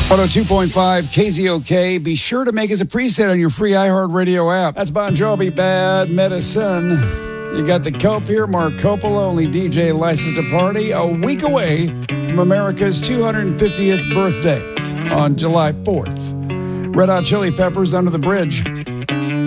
102.5 KZOK. Be sure to make us a preset on your free iHeartRadio app. That's Bon Jovi, Bad Medicine. You got the Cope here, Mark Coppola, only DJ licensed to party, a week away from America's 250th birthday on July 4th. Red Hot Chili Peppers, Under the Bridge.